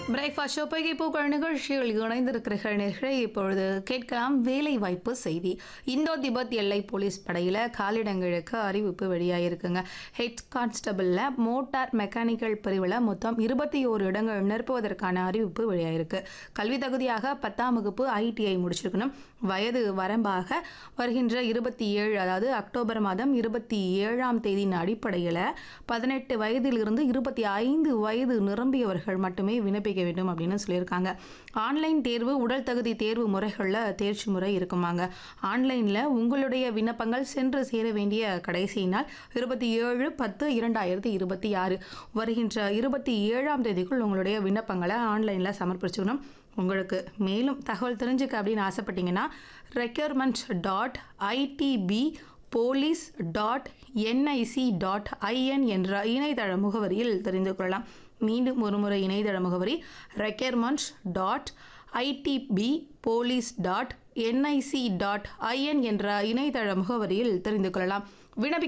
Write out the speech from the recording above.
Breakfast show புகழ் நிகழ்ச்சியில் இணைந்திருக்கிற நேயர்களே, இப்பொழுது கேட்கலாம் வேலை வாய்ப்பு செய்தி. இந்தோ திபெத் எல்லை போலீஸ் படையில் காலிடங்களுக்கு அறிவிப்பு வெளியாகிருக்குங்க. ஹெட் கான்ஸ்டபிளில் மோட்டார் மெக்கானிக்கல் பிரிவில் மொத்தம் 21 இடங்கள் நிரப்புவதற்கான அறிவிப்பு வெளியாகிருக்கு. கல்வி தகுதியாக 10ஆம் வகுப்பு ITI முடிச்சிருக்கணும். வயது வரம்பாக வருகின்ற 27, அதாவது அக்டோபர் மாதம் 27ஆம் தேதியின் அடிப்படையில் 18 வயதிலிருந்து 25 வயது நிரம்பியவர்கள் மட்டுமே விண்ணப்பிக்க வேண்டும் அப்படின்னு சொல்லியிருக்காங்க. ஆன்லைன் தேர்வு, உடல் தகுதி தேர்வு முறைகளில் தேர்ச்சி முறை இருக்குமாங்க. ஆன்லைனில் உங்களுடைய விண்ணப்பங்கள் சென்று சேர வேண்டிய கடைசி நாள் 27/10/2026. வருகின்ற 27ஆம் தேதிக்குள் உங்களுடைய விண்ணப்பங்களை ஆன்லைனில் சமர்ப்பிச்சுக்கணும். உங்களுக்கு மேலும் தகவல் தெரிஞ்சுக்க அப்படின்னு ஆசைப்பட்டீங்கன்னா recruitment.itbpolice.nic.in என்ற இணையதள முகவரியில் தெரிந்து கொள்ளலாம். மீண்டும் ஒருமுறை இணையதள முகவரி recruitment.itbpolice.nic.in என்ற இணையதள முகவரியில் தெரிந்து கொள்ளலாம்.